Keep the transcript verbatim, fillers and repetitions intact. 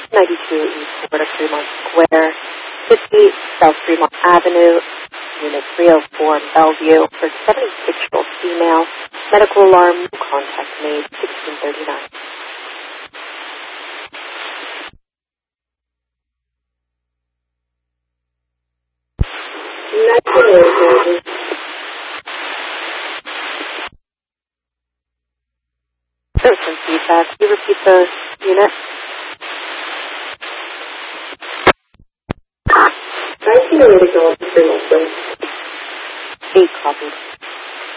ninety-two East Florida Fremont Square, fifty South Fremont Avenue, Unit three oh four in Bellevue, for seventy-six-year-old female. Medical alarm, no contact made, sixteen thirty-nine. There's some feedback. Can you repeat the unit? nineteen oh eight, Eight copies.